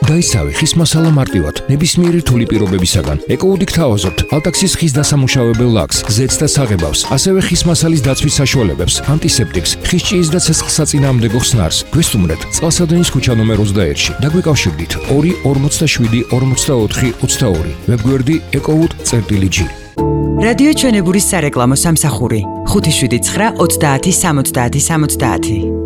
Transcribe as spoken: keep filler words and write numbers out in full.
დაისავი ხის მასალა მარტივად, ნებისმიერი რთული პირობებისაგან. ეკოუდი გთავაზობთ ალტაქსის ხის დასამუშავებელ ლაქს, ზეთს და საღებავს, ასევე ხის მასალის დაცვის საშუალებებს, ანტისეპტიკს, ხის ჭიის და ცეცხლსაწინააღმდეგო ხსნარს. გვესტუმრეთ წყალსადენის ქუჩა ნომერ ოცდაერთში. დაგვიკავშირდით ორი ორმოცდაშვიდი ორმოცდაოთხი ოცდაორი. ვებგვერდი ეკოუდი.ჭ. რადიო ჩვენებურის სარეკლამო სამსახური ხუთი შვიდი ცხრა ოცდაათი სამოცდაათი სამოცდაათი.